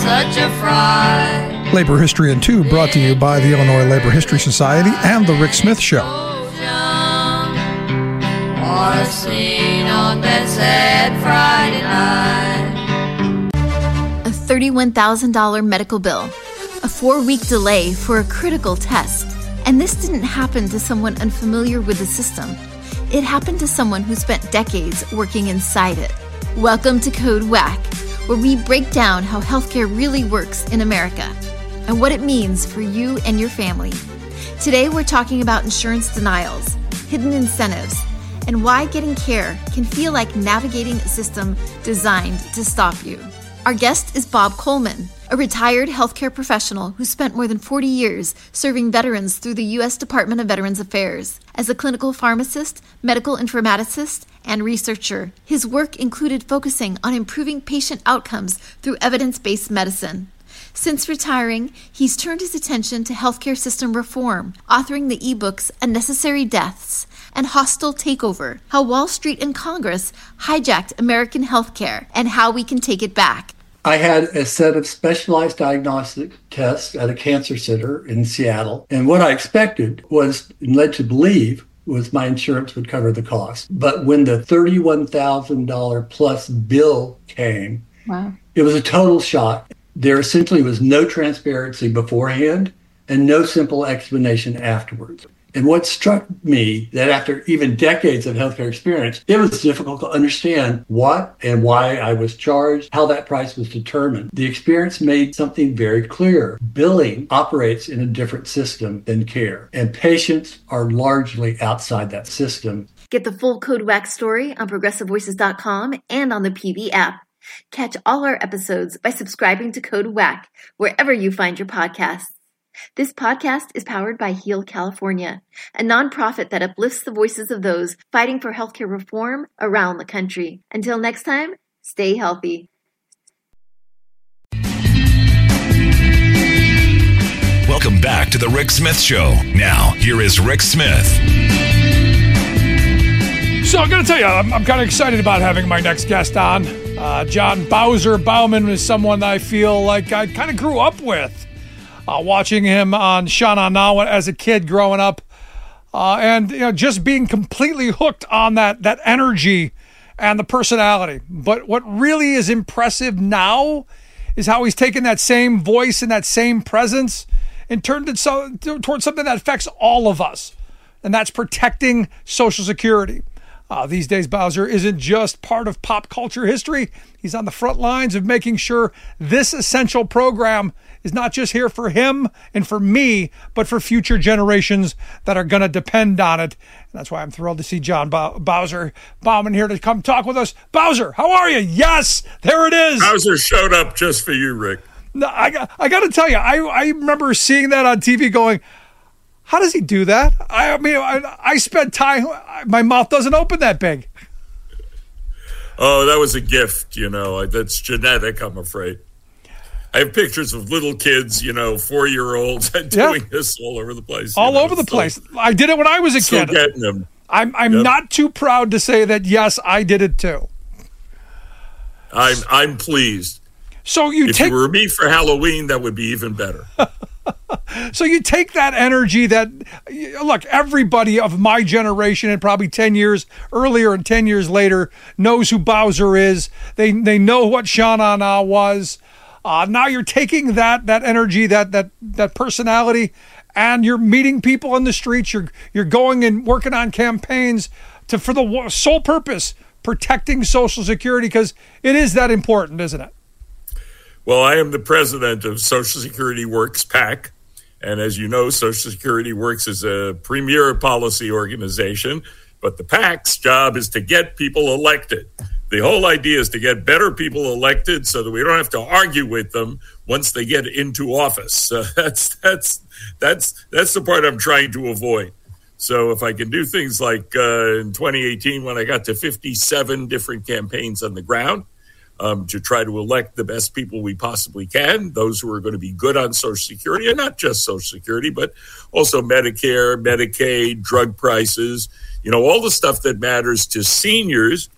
such a fright. Labor History in 2 brought to you by the Illinois Labor History Society and The Rick Smith Show. What a scene on that sad Friday night. A $31,000 medical bill, a 4-week delay for a critical test. And this didn't happen to someone unfamiliar with the system. It happened to someone who spent decades working inside it. Welcome to Code Whack, where we break down how healthcare really works in America and what it means for you and your family. Today, we're talking about insurance denials, hidden incentives, and why getting care can feel like navigating a system designed to stop you. Our guest is Bob Coleman, a retired healthcare professional who spent more than 40 years serving veterans through the U.S. Department of Veterans Affairs. As a clinical pharmacist, medical informaticist, and researcher, his work included focusing on improving patient outcomes through evidence-based medicine. Since retiring, he's turned his attention to healthcare system reform, authoring the ebooks Unnecessary Deaths and Hostile Takeover, How Wall Street and Congress Hijacked American Healthcare and How We Can Take It Back. I had a set of specialized diagnostic tests at a cancer center in Seattle. And what I expected was, and led to believe, was my insurance would cover the cost. But when the $31,000 plus bill came, Wow. It was a total shock. There essentially was no transparency beforehand and no simple explanation afterwards. And what struck me, that after even decades of healthcare experience, it was difficult to understand what and why I was charged, how that price was determined. The experience made something very clear. Billing operates in a different system than care, and patients are largely outside that system. Get the full Code Whack story on ProgressiveVoices.com and on the PB app. Catch all our episodes by subscribing to Code Whack wherever you find your podcasts. This podcast is powered by Heal California, a nonprofit that uplifts the voices of those fighting for healthcare reform around the country. Until next time, stay healthy. Welcome back to The Rick Smith Show. Now, here is Rick Smith. So I'm going to tell you, I'm kind of excited about having my next guest on. John Bowser Bauman is someone that I feel like I kind of grew up with. Watching him on Sha Na Na as a kid growing up, and just being completely hooked on that energy and the personality. But what really is impressive now is how he's taken that same voice and that same presence and turned it towards something that affects all of us, and that's protecting Social Security. These days, Bowser isn't just part of pop culture history. He's on the front lines of making sure this essential program is not just here for him and for me, but for future generations that are going to depend on it. And that's why I'm thrilled to see John Bowser Bauman here to come talk with us. Bowser, how are you? Yes, there it is. Bowser showed up just for you, Rick. No, I got to tell you, I remember seeing that on TV going, how does he do that? I mean, I spent time, my mouth doesn't open that big. Oh, that was a gift, That's genetic, I'm afraid. I have pictures of little kids, 4-year-olds doing this all over the place. All over the place. I did it when I was a kid. Getting them. I'm not too proud to say that, yes, I did it too. I'm pleased. So if you were me for Halloween, that would be even better. So you take that energy that, look, everybody of my generation and probably 10 years earlier and 10 years later knows who Bowser is. They know what Sha Na Na was. Now you're taking that energy, that personality, and you're meeting people in the streets. You're going and working on campaigns for the sole purpose, protecting Social Security, because it is that important, isn't it? Well, I am the president of Social Security Works PAC. And as you know, Social Security Works is a premier policy organization. But the PAC's job is to get people elected. The whole idea is to get better people elected so that we don't have to argue with them once they get into office. So that's the part I'm trying to avoid. So if I can do things like in 2018 when I got to 57 different campaigns on the ground to try to elect the best people we possibly can, those who are going to be good on Social Security, and not just Social Security, but also Medicare, Medicaid, drug prices, all the stuff that matters to seniors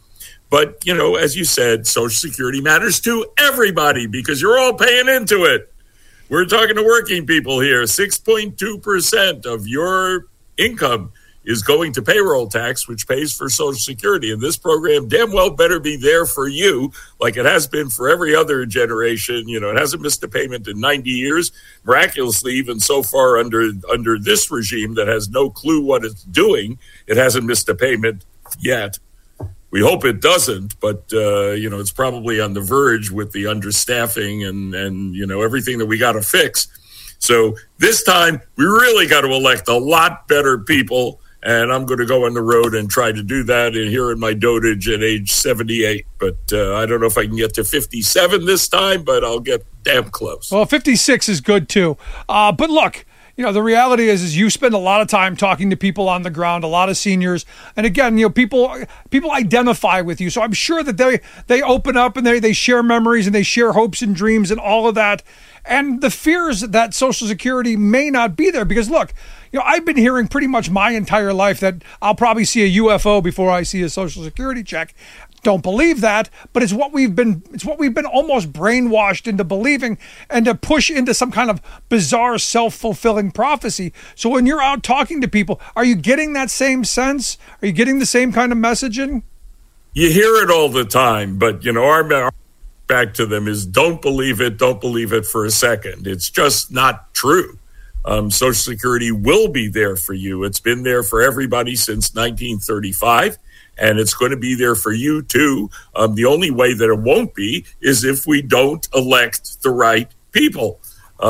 But, as you said, Social Security matters to everybody because you're all paying into it. We're talking to working people here. 6.2% of your income is going to payroll tax, which pays for Social Security. And this program damn well better be there for you like it has been for every other generation. It hasn't missed a payment in 90 years. Miraculously, even so far under this regime that has no clue what it's doing, it hasn't missed a payment yet. We hope it doesn't, but, it's probably on the verge with the understaffing and everything that we got to fix. So this time, we really got to elect a lot better people, and I'm going to go on the road and try to do that here in my dotage at age 78. But I don't know if I can get to 57 this time, but I'll get damn close. Well, 56 is good, too. But look, the reality is you spend a lot of time talking to people on the ground, a lot of seniors. And again, people identify with you. So I'm sure that they open up and they share memories and they share hopes and dreams and all of that. And the fears that Social Security may not be there because, look, I've been hearing pretty much my entire life that I'll probably see a UFO before I see a Social Security check. Don't believe that, but it's what we've been almost brainwashed into believing and to push into some kind of bizarre self-fulfilling prophecy. So when you're out talking to people, are you getting that same sense? Are you getting the same kind of messaging? You hear it all the time, but our back to them is don't believe it for a second. It's just not true. Social Security will be there for you. It's been there for everybody since 1935, and it's going to be there for you too. The only way that it won't be is if we don't elect the right people.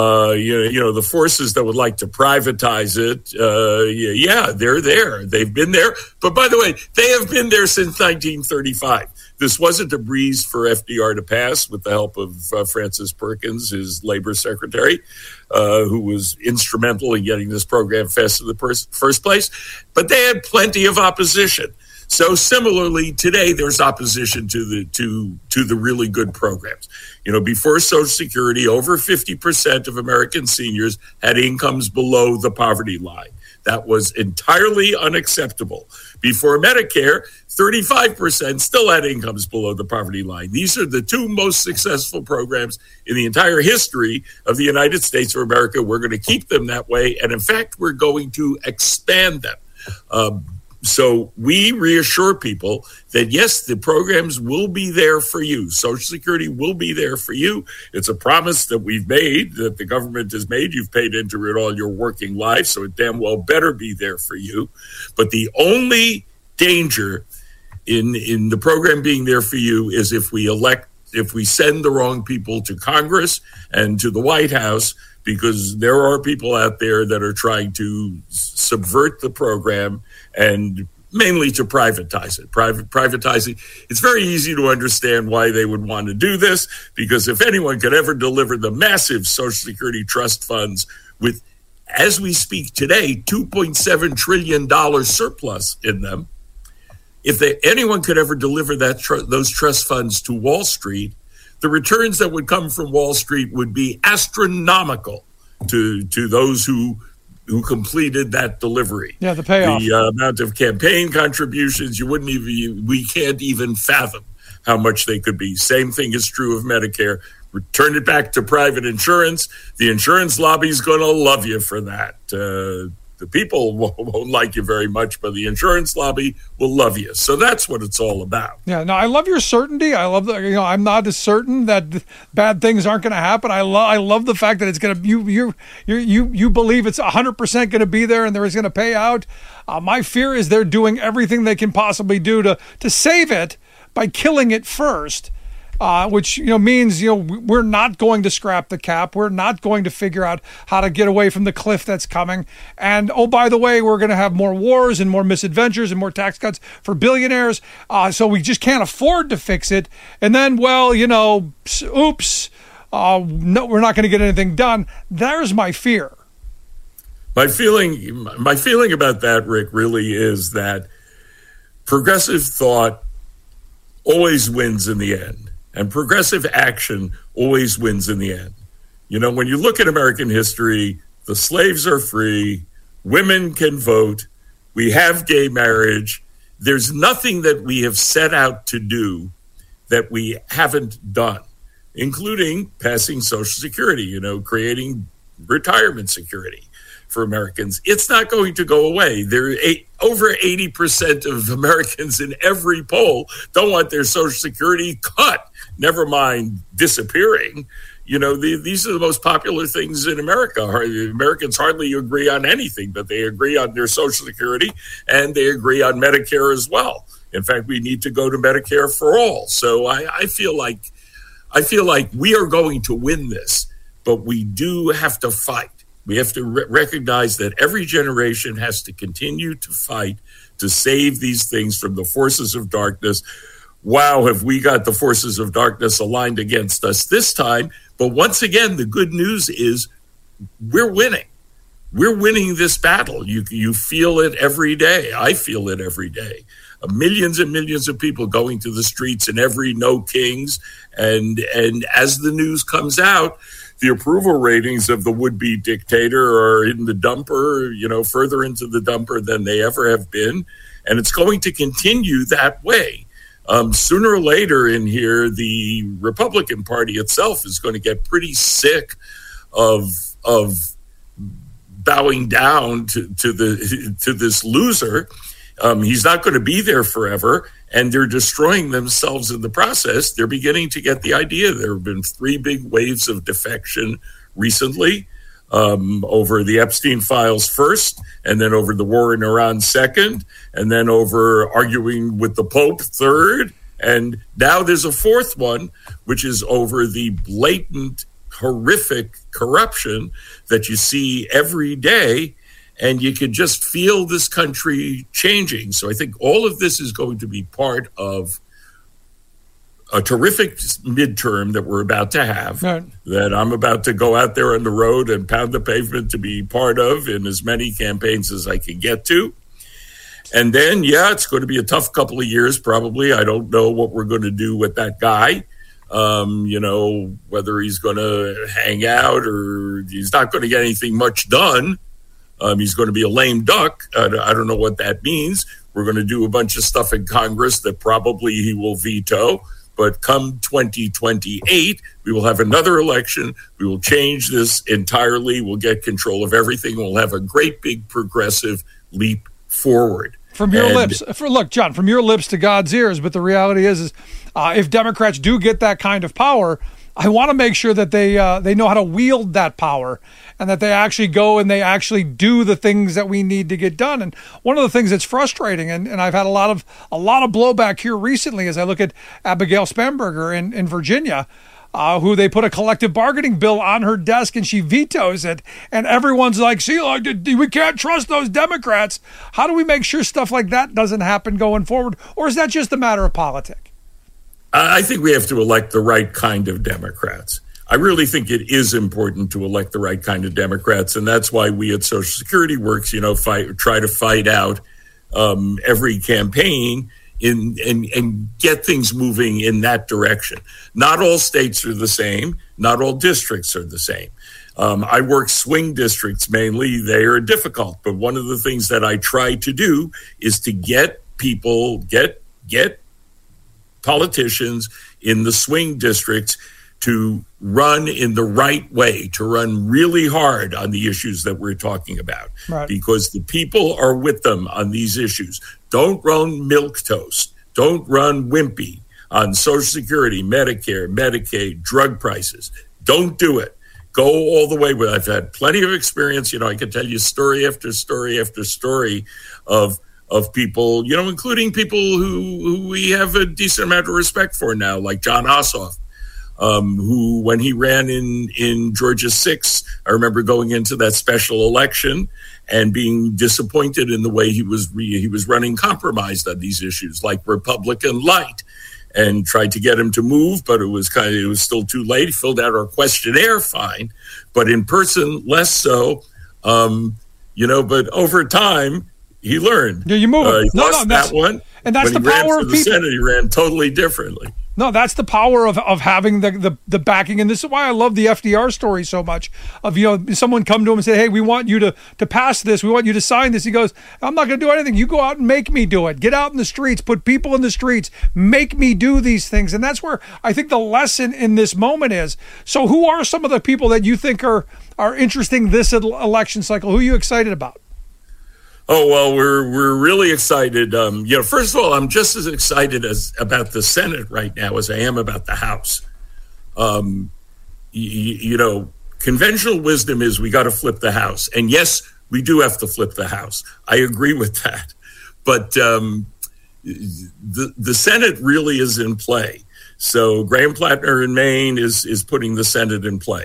The forces that would like to privatize it, they're there. They've been there. But by the way, they have been there since 1935. This wasn't a breeze for FDR to pass with the help of Francis Perkins, his labor secretary, who was instrumental in getting this program passed in the first place. But they had plenty of opposition. So similarly, today there's opposition to the really good programs. Before Social Security, over 50% of American seniors had incomes below the poverty line. That was entirely unacceptable. Before Medicare, 35% still had incomes below the poverty line. These are the two most successful programs in the entire history of the United States of America. We're going to keep them that way. And in fact, we're going to expand them. So we reassure people that, yes, the programs will be there for you. Social Security will be there for you. It's a promise that we've made, that the government has made. You've paid into it all your working life, so it damn well better be there for you. But the only danger in the program being there for you is if we send the wrong people to Congress and to the White House, because there are people out there that are trying to subvert the program and mainly to privatize it. Privatizing. It's very easy to understand why they would want to do this, because if anyone could ever deliver the massive Social Security trust funds with, as we speak today, $2.7 trillion surplus in them, if anyone could ever deliver those trust funds to Wall Street, the returns that would come from Wall Street would be astronomical to those who completed that delivery. Yeah, the payoff. The amount of campaign contributions, we can't even fathom how much they could be. Same thing is true of Medicare. Return it back to private insurance. The insurance lobby is going to love you for that. The people won't like you very much, but the insurance lobby will love you. So that's what it's all about. Yeah, no, I love your certainty. I love that. I'm not as certain that bad things aren't going to happen. I love the fact that it's going to. You believe it's 100% going to be there and there is going to pay out. My fear is they're doing everything they can possibly do to save it by killing it first. Which means we're not going to scrap the cap. We're not going to figure out how to get away from the cliff that's coming. And oh, by the way, we're going to have more wars and more misadventures and more tax cuts for billionaires. So we just can't afford to fix it. And then, oops, no, we're not going to get anything done. There's my fear. My feeling about that, Rick, really is that progressive thought always wins in the end. And progressive action always wins in the end. When you look at American history, the slaves are free, women can vote, we have gay marriage, there's nothing that we have set out to do that we haven't done, including passing Social Security, creating retirement security for Americans. It's not going to go away. Over 80% of Americans in every poll don't want their Social Security cut, never mind disappearing. These are the most popular things in America. Americans hardly agree on anything, but they agree on their Social Security and they agree on Medicare as well. In fact, we need to go to Medicare for all. So I feel like we are going to win this, but we do have to fight. We have to recognize that every generation has to continue to fight to save these things from the forces of darkness. Wow, have we got the forces of darkness aligned against us this time? But once again, the good news is we're winning. We're winning this battle. You feel it every day. I feel it every day. Millions and millions of people going to the streets in every No Kings. And as the news comes out, the approval ratings of the would-be dictator are in the dumper, further into the dumper than they ever have been. And it's going to continue that way. Sooner or later in here, the Republican Party itself is going to get pretty sick of bowing down to this loser. He's not going to be there forever, and they're destroying themselves in the process. They're beginning to get the idea. There have been 3 big waves of defection recently, over the Epstein files first, and then over the war in Iran second, and then over arguing with the Pope third. And now there's a 4th one, which is over the blatant, horrific corruption that you see every day. And you can just feel this country changing. So I think all of this is going to be part of a terrific midterm that we're about to have, right, that I'm about to go out there on the road and pound the pavement to be part of in as many campaigns as I can get to. And then, it's going to be a tough couple of years, probably. I don't know what we're going to do with that guy. Whether he's going to hang out or he's not going to get anything much done. He's going to be a lame duck. I don't know what that means. We're going to do a bunch of stuff in Congress that probably he will veto. But come 2028, we will have another election. We will change this entirely. We'll get control of everything. We'll have a great big progressive leap forward. From your lips, look, John, from your lips to God's ears. But the reality is if Democrats do get that kind of power, I want to make sure that they know how to wield that power, and that they actually go and they actually do the things that we need to get done. And one of the things that's frustrating, and I've had a lot of blowback here recently, as I look at Abigail Spanberger in Virginia, who they put a collective bargaining bill on her desk and she vetoes it, and everyone's like, see, we can't trust those Democrats. How do we make sure stuff like that doesn't happen going forward? Or is that just a matter of politics? I think we have to elect the right kind of Democrats. I really think it is important to elect the right kind of Democrats, and that's why we at Social Security Works, try to fight out every campaign and get things moving in that direction. Not all states are the same. Not all districts are the same. I work swing districts mainly. They are difficult, but one of the things that I try to do is to get people, get politicians in the swing districts to run in the right way, to run really hard on the issues that we're talking about, right, because the people are with them on these issues. Don't run milquetoast. Don't run wimpy on Social Security, Medicare, Medicaid, drug prices. Don't do it. Go all the way with it. I've had plenty of experience. I can tell you story after story after story of people, including people who we have a decent amount of respect for now, like John Ossoff, who, when he ran in Georgia 6, I remember going into that special election and being disappointed in the way he was running compromised on these issues, like Republican light, and tried to get him to move, but it was still too late. He filled out our questionnaire fine, but in person, less so, but over time, he learned. Yeah, you move. He lost that one. And that's when the power of people. Senate, he ran totally differently. No, that's the power of having the backing. And this is why I love the FDR story so much. Of, someone come to him and say, hey, we want you to pass this. We want you to sign this. He goes, I'm not going to do anything. You go out and make me do it. Get out in the streets, put people in the streets, make me do these things. And that's where I think the lesson in this moment is. So who are some of the people that you think are interesting this election cycle? Who are you excited about? Oh, well, we're really excited. First of all, I'm just as excited about the Senate right now as I am about the House. Conventional wisdom is we got to flip the House. And yes, we do have to flip the House. I agree with that. But the Senate really is in play. So Graham Plattner in Maine is putting the Senate in play.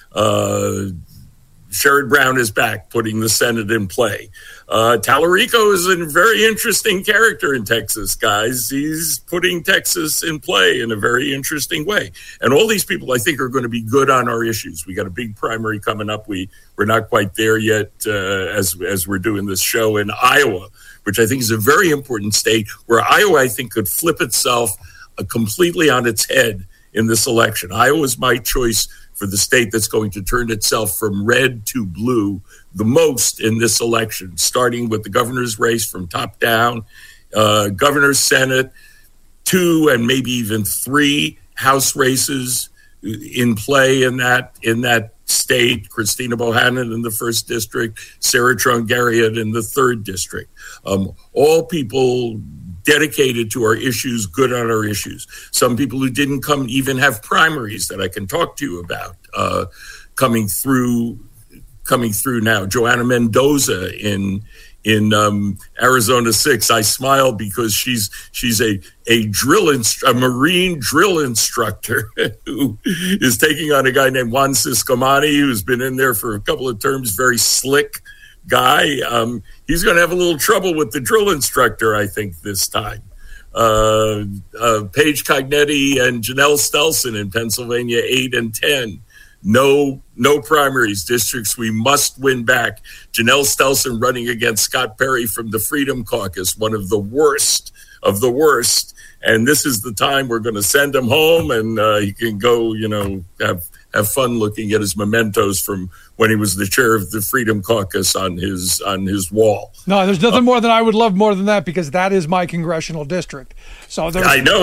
Sherrod Brown is back, putting the Senate in play. Tallarico is a very interesting character in Texas, guys. He's putting Texas in play in a very interesting way. And all these people, I think, are going to be good on our issues. We got a big primary coming up. We're not quite there yet as we're doing this show in Iowa, which I think is a very important state where Iowa, I think, could flip itself completely on its head in this election. Iowa is my choice for the state that's going to turn itself from red to blue the most in this election, starting with the governor's race from top down, governor's Senate, 2 and maybe even 3 House races in play in that state. Christina Bohannon in the 1st district, Sarah Trungarian in the 3rd district. All people dedicated to our issues, good on our issues. Some people who didn't even have primaries that I can talk to you about coming through now. Joanna Mendoza in Arizona 6. I smile because she's a Marine drill instructor who is taking on a guy named Juan Ciscomani, who's been in there for a couple of terms, very slick guy. He's going to have a little trouble with the drill instructor, I think, this time. Paige Cognetti and Janelle Stelson in Pennsylvania 8 and 10. No primaries, districts we must win back. Janelle Stelson running against Scott Perry from the Freedom Caucus, one of the worst of the worst. And this is the time we're going to send him home, and he can go, have fun looking at his mementos from when he was the chair of the Freedom Caucus on his wall. No, there's nothing more than I would love more than that, because that is my congressional district. So I know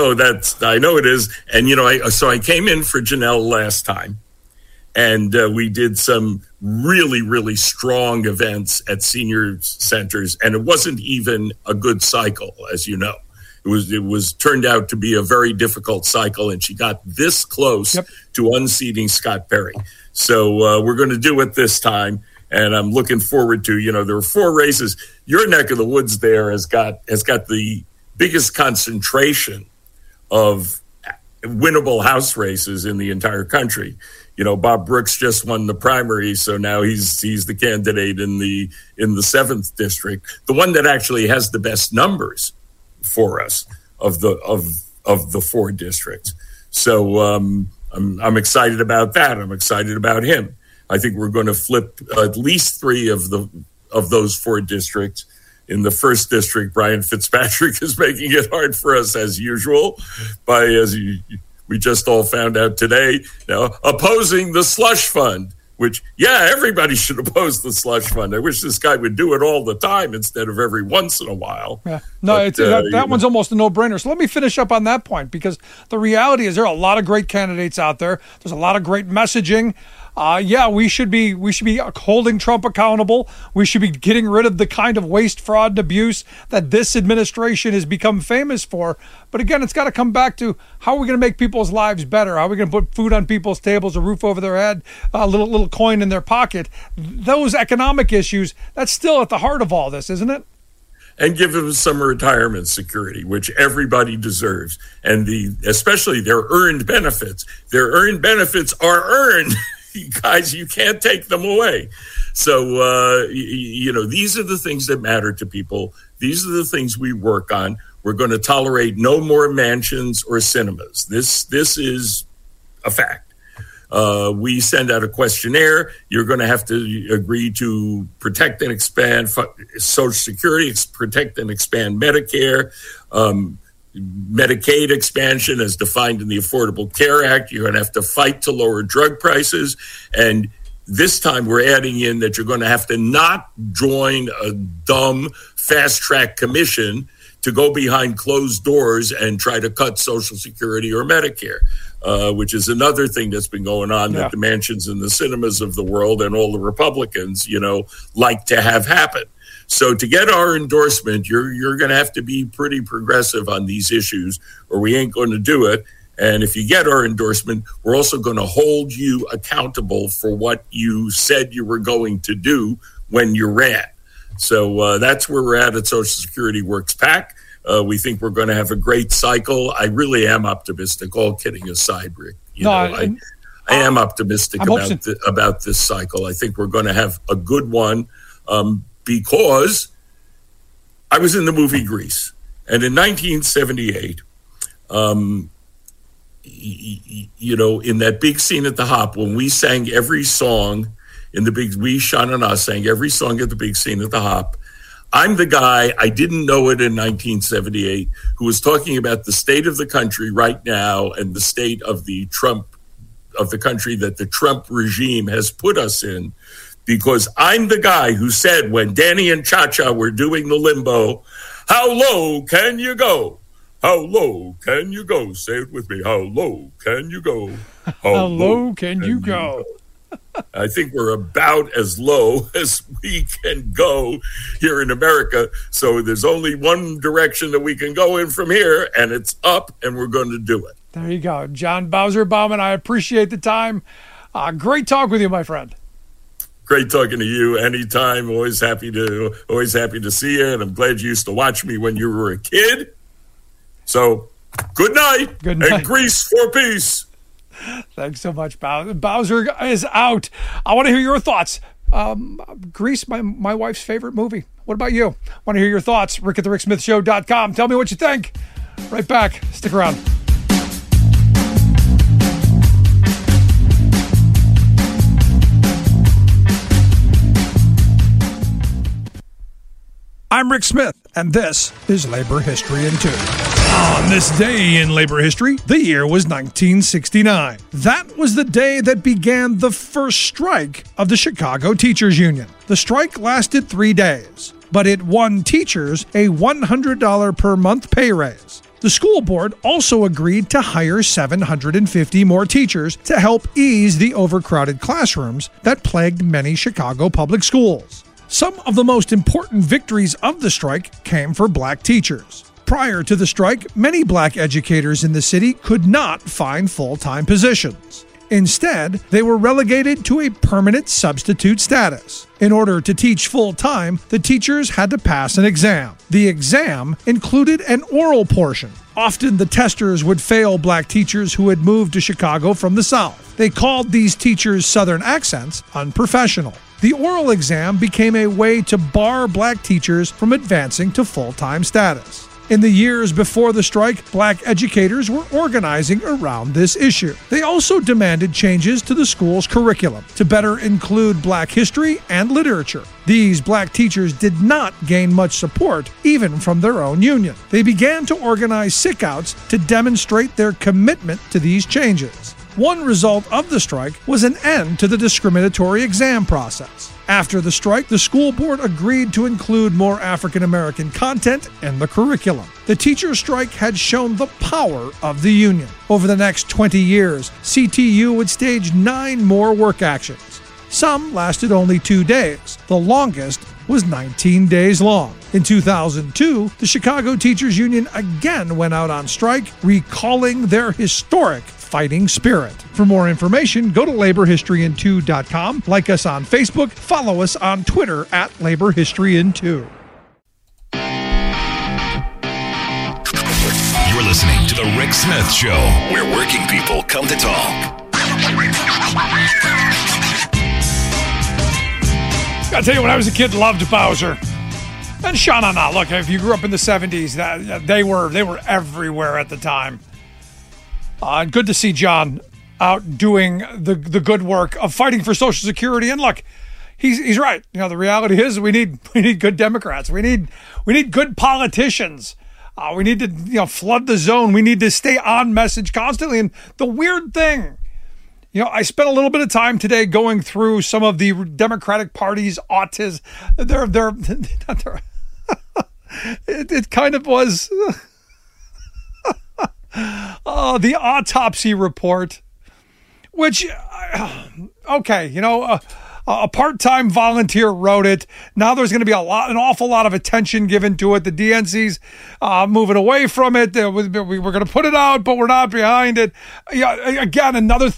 it is. And so I came in for Janelle last time, and we did some really, really strong events at senior centers, and it wasn't even a good cycle, as you know. It was turned out to be a very difficult cycle, and she got this close to unseating Scott Perry. So we're going to do it this time, and I'm looking forward to. There are 4 races. Your neck of the woods there has got the biggest concentration of winnable House races in the entire country. Bob Brooks just won the primary, so now he's the candidate in the 7th district, the one that actually has the best numbers for us of the 4 districts. So I'm excited about that. I'm excited about him. I think we're going to flip at least 3 of those 4 districts. In the 1st district, Brian Fitzpatrick is making it hard for us as usual we just all found out today, opposing the slush fund, which, everybody should oppose the slush fund. I wish this guy would do it all the time instead of every once in a while. Yeah. No, that one's almost a no-brainer. So let me finish up on that point, because the reality is there are a lot of great candidates out there. There's a lot of great messaging. We should be holding Trump accountable. We should be getting rid of the kind of waste, fraud, and abuse that this administration has become famous for. But again, it's got to come back to how are we going to make people's lives better? How are we going to put food on people's tables, a roof over their head, a little coin in their pocket? Those economic issues, that's still at the heart of all this, isn't it? And give them some retirement security, which everybody deserves. And especially their earned benefits. Their earned benefits are earned. Guys, you can't take them away. So, these are the things that matter to people. These are the things we work on. We're going to tolerate no more mansions or cinemas. This is a fact. We send out a questionnaire. You're going to have to agree to protect and expand Social Security, protect and expand Medicare. Medicaid expansion as defined in the Affordable Care Act. You're going to have to fight to lower drug prices. And this time we're adding in that you're going to have to not join a dumb fast-track commission to go behind closed doors and try to cut Social Security or Medicare, which is another thing that's been going on that the Mansions and the Cinemas of the world and all the Republicans, like to have happen. So to get our endorsement, you're going to have to be pretty progressive on these issues, or we ain't going to do it. And if you get our endorsement, we're also going to hold you accountable for what you said you were going to do when you ran. So that's where we're at Social Security Works PAC. We think we're going to have a great cycle. I really am optimistic, all kidding aside, Rick. I am optimistic about this cycle. I think we're going to have a good one because I was in the movie Grease. And in 1978, in that big scene at the Hop, when we sang every song Sean and I sang every song at the big scene at the Hop. I'm the guy, I didn't know it in 1978, who was talking about the state of the country right now and the state of the country that the Trump regime has put us in, because I'm the guy who said when Danny and Cha-Cha were doing the limbo, how low can you go? How low can you go? Say it with me. How low can you go? How low can you go? I think we're about as low as we can go here in America. So there's only one direction that we can go in from here, and it's up, and we're going to do it. There you go. John Bowser Baumann, I appreciate the time. Great talk with you, my friend. Great talking to you anytime. Always happy to see you, and I'm glad you used to watch me when you were a kid. So good night. Good night. And Grease for peace. Thanks so much, Bowser. Bowser is out. I want to hear your thoughts. Grease, my wife's favorite movie. What about you? Want to hear your thoughts? Rick at the RickSmithShow.com. Tell me what you think. Right back. Stick around. I'm Rick Smith, and this is Labor History in 2. On this day in labor history, the year was 1969. That was the day that began the first strike of the Chicago Teachers Union. The strike lasted 3 days, but it won teachers a $100 per month pay raise. The school board also agreed to hire 750 more teachers to help ease the overcrowded classrooms that plagued many Chicago public schools. Some of the most important victories of the strike came for black teachers. Prior to the strike, many black educators in the city could not find full-time positions. Instead, they were relegated to a permanent substitute status. In order to teach full-time, the teachers had to pass an exam. The exam included an oral portion. Often the testers would fail black teachers who had moved to Chicago from the South. They called these teachers' Southern accents unprofessional. The oral exam became a way to bar black teachers from advancing to full-time status. In the years before the strike, black educators were organizing around this issue. They also demanded changes to the school's curriculum to better include black history and literature. These black teachers did not gain much support, even from their own union. They began to organize sickouts to demonstrate their commitment to these changes. One result of the strike was an end to the discriminatory exam process. After the strike, the school board agreed to include more African American content in the curriculum. The teacher strike had shown the power of the union. Over the next 20 years, CTU would stage 9 more work actions. Some lasted only 2 days. The longest was 19 days long. In 2002, the Chicago Teachers Union again went out on strike, recalling their historic fighting spirit. For more information, go to laborhistoryin2.com, like us on Facebook, follow us on Twitter at laborhistoryin2. You're listening to The Rick Smith Show, where working people come to talk. I'll tell you, when I was a kid, loved Bowser. And Sha Na Na. Look, if you grew up in the 70s, they were everywhere at the time. Good to see John out doing the good work of fighting for Social Security. And look, he's right. The reality is we need good Democrats. We need good politicians We need to, flood the zone. We need to stay on message constantly. And the weird thing, I spent a little bit of time today going through some of the Democratic Party's autism. It kind of was the autopsy report, which, okay, a part-time volunteer wrote it. Now there's going to be an awful lot of attention given to it. The DNC's moving away from it. We're going to put it out, but we're not behind it. Again, another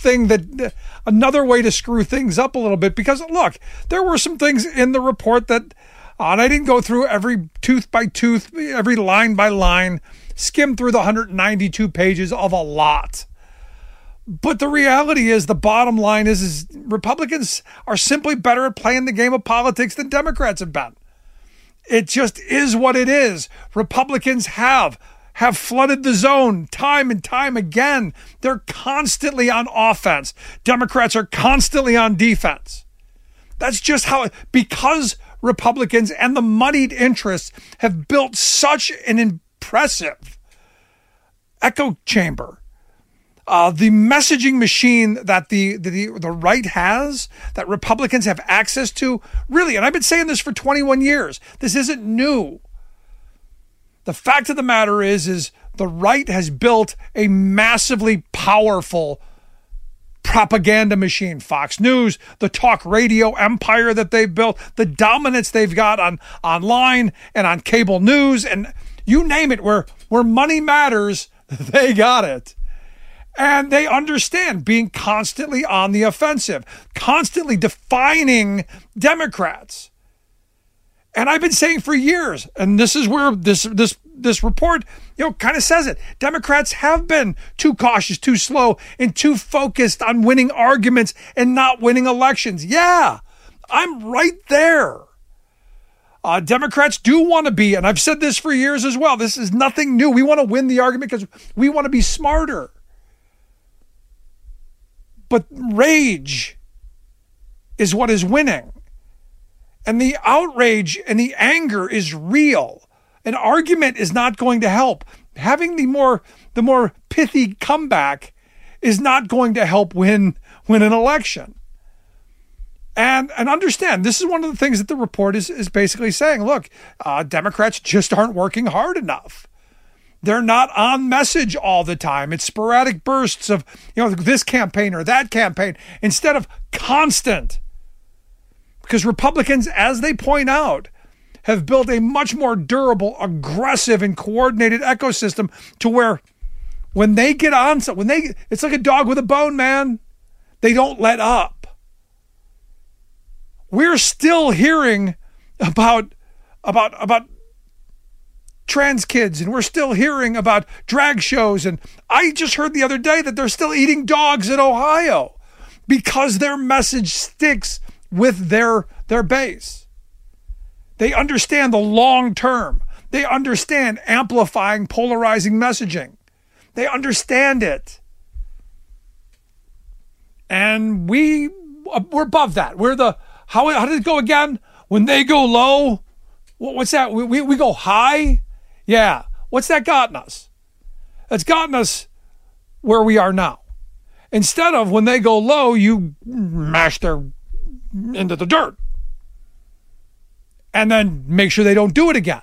way to screw things up a little bit, because look, there were some things in the report that, and I didn't go through every tooth by tooth, every line by line, skim through the 192 pages of a lot. But the reality is, the bottom line is Republicans are simply better at playing the game of politics than Democrats have been. It just is what it is. Republicans have flooded the zone time and time again. They're constantly on offense. Democrats are constantly on defense. That's just because Republicans and the moneyed interests have built such an impressive echo chamber. The messaging machine that the right has, that Republicans have access to, really, and I've been saying this for 21 years, this isn't new. The fact of the matter is the right has built a massively powerful propaganda machine. Fox News, the talk radio empire that they've built, the dominance they've got online and on cable news, and you name it, where money matters, they got it. And they understand being constantly on the offensive, constantly defining Democrats. And I've been saying for years, and this is where this report, kind of says it. Democrats have been too cautious, too slow, and too focused on winning arguments and not winning elections. Yeah, I'm right there. Democrats do want to be, and I've said this for years as well, this is nothing new. We want to win the argument because we want to be smarter. But rage is what is winning. And the outrage and the anger is real. An argument is not going to help. Having the more pithy comeback is not going to help win an election. And understand, this is one of the things that the report is basically saying. Look, Democrats just aren't working hard enough. They're not on message all the time. It's sporadic bursts of, this campaign or that campaign instead of constant. Because Republicans, as they point out, have built a much more durable, aggressive, and coordinated ecosystem to where when they get on, it's like a dog with a bone, man. They don't let up. We're still hearing about trans kids, and we're still hearing about drag shows. And I just heard the other day that they're still eating dogs in Ohio because their message sticks with their base. They understand the long term. They understand amplifying, polarizing messaging. They understand it. And we're above that. How did it go again? When they go low, what's that? We go high? Yeah. What's that gotten us? It's gotten us where we are now. Instead of when they go low, you mash their into the dirt. And then make sure they don't do it again.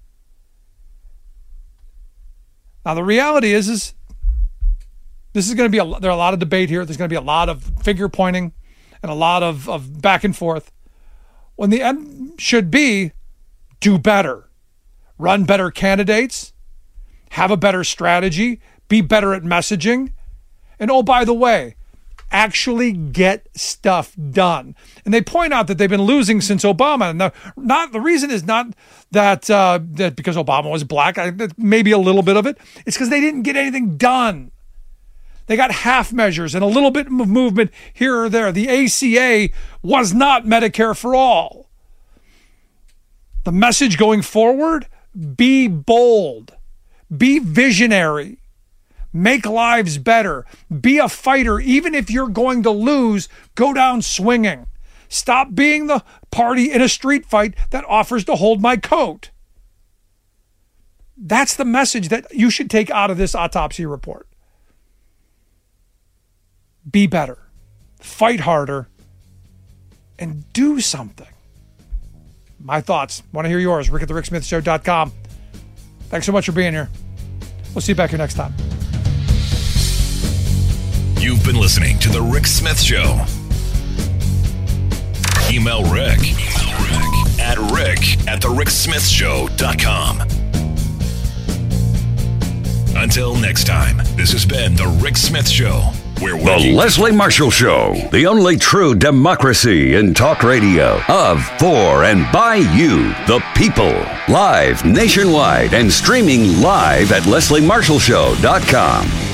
Now, the reality is this is going to be there are a lot of debate here. There's going to be a lot of finger pointing and a lot of back and forth. When the end should be, do better. Run better candidates. Have a better strategy. Be better at messaging. And oh, by the way, actually get stuff done. And they point out that they've been losing since Obama. And the reason is not that because Obama was black, maybe a little bit of it. It's because they didn't get anything done. They got half measures and a little bit of movement here or there. The ACA was not Medicare for all. The message going forward, be bold, be visionary. Make lives better. Be a fighter. Even if you're going to lose, go down swinging. Stop being the party in a street fight that offers to hold my coat. That's the message that you should take out of this autopsy report. Be better, fight harder, and do something. My thoughts. Want to hear yours. Rick at the RickSmithShow.com. Thanks so much for being here. We'll see you back here next time. You've been listening to The Rick Smith Show. Email Rick at rick@thericksmithshow.com. Until next time, this has been The Rick Smith Show. The Leslie Marshall Show, the only true democracy in talk radio, of, for, and by you, the people. Live nationwide and streaming live at lesliemarshallshow.com.